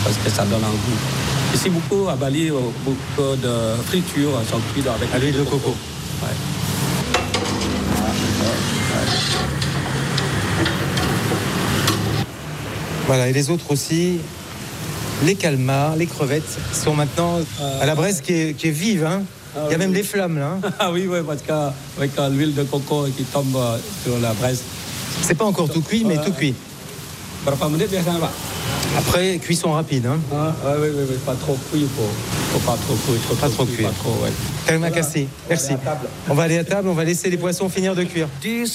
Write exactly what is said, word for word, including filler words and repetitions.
parce que ça donne un goût. Ici, beaucoup à Bali, beaucoup de fritures sont cuites avec à l'huile de coco. coco. Ouais. Voilà, et les autres aussi, les calmars, les crevettes sont maintenant euh, à la braise qui est, qui est vive. Hein. Ah, il y a oui, même oui. des flammes là. Hein. Ah oui, oui, parce qu'avec l'huile de coco qui tombe sur la braise. C'est pas encore tout cuit, mais euh, tout cuit. Après, cuisson rapide. Hein. Ah, ah, oui, oui, oui, pas trop cuit, faut, faut pas trop cuit. Trop, pas trop, trop cuit. cuit. Pas trop, ouais. Terima kasih. Merci. On va aller à table, on va laisser les poissons finir de cuire.